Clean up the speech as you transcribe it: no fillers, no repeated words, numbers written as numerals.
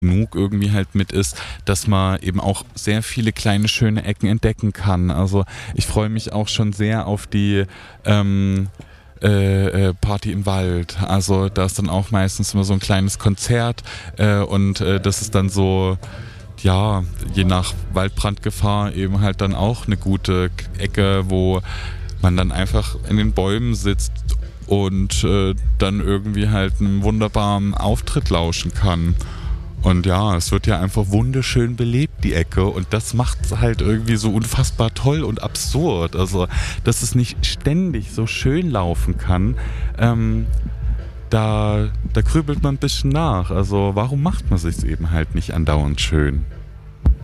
genug irgendwie halt mit ist, dass man eben auch sehr viele kleine schöne Ecken entdecken kann. Also ich freue mich auch schon sehr auf die Party im Wald. Also da ist dann auch meistens immer so ein kleines Konzert und das ist dann so, ja, je nach Waldbrandgefahr eben halt dann auch eine gute Ecke, wo man dann einfach in den Bäumen sitzt und dann irgendwie halt einem wunderbaren Auftritt lauschen kann. Und ja, es wird ja einfach wunderschön belebt, die Ecke. Und das macht es halt irgendwie so unfassbar toll und absurd. Also, dass es nicht ständig so schön laufen kann, da grübelt man ein bisschen nach. Also, warum macht man sich eben halt nicht andauernd schön?